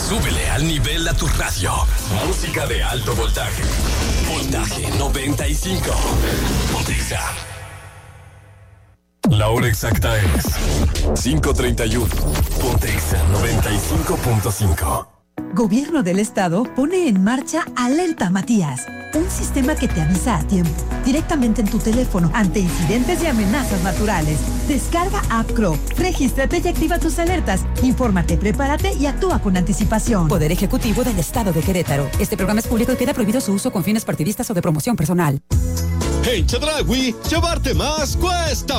Súbele al nivel a tu radio. Música de alto voltaje. Voltaje 95. Pontexa. La hora exacta es 5:31. Pontexa 95.5. Gobierno del Estado pone en marcha Alerta Matías, un sistema que te avisa a tiempo, directamente en tu teléfono, ante incidentes y amenazas naturales. Descarga App Crow, regístrate y activa tus alertas. Infórmate, prepárate y actúa con anticipación. Poder Ejecutivo del Estado de Querétaro. Este programa es público y queda prohibido su uso con fines partidistas o de promoción personal. En Chedraui, llevarte más cuesta